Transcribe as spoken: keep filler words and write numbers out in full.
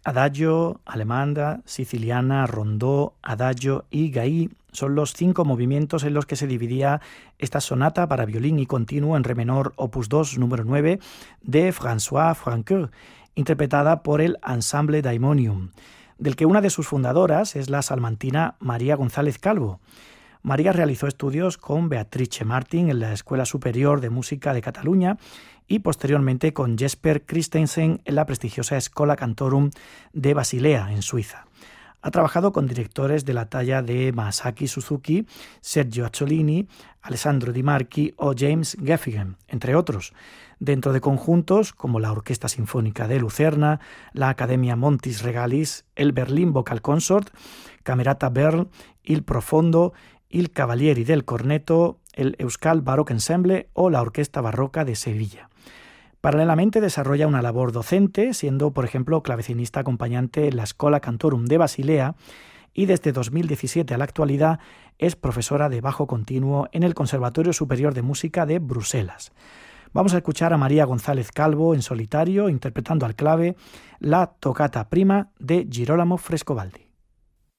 Adagio, alemanda, siciliana, rondó, adagio y gaí son los cinco movimientos en los que se dividía esta sonata para violín y continuo en re menor opus dos número nueve de François Francoeur, interpretada por el Ensemble Daimonium, del que una de sus fundadoras es la salmantina María González Calvo. María realizó estudios con Beatrice Martin en la Escuela Superior de Música de Cataluña y posteriormente con Jesper Christensen en la prestigiosa Schola Cantorum de Basilea, en Suiza. Ha trabajado con directores de la talla de Masaaki Suzuki, Sergio Acciolini, Alessandro Di Marchi o James Gaffigan, entre otros, dentro de conjuntos como la Orquesta Sinfónica de Lucerna, la Academia Montis Regalis, el Berlin Vocal Consort, Camerata Berl, Il Profondo, Il Cavalieri del Corneto, el Euskal Baroque Ensemble o la Orquesta Barroca de Sevilla. Paralelamente desarrolla una labor docente, siendo, por ejemplo, clavecinista acompañante en la Schola Cantorum de Basilea y desde dos mil diecisiete a la actualidad es profesora de bajo continuo en el Conservatorio Superior de Música de Bruselas. Vamos a escuchar a María González Calvo en solitario interpretando al clave la Toccata Prima de Girolamo Frescobaldi.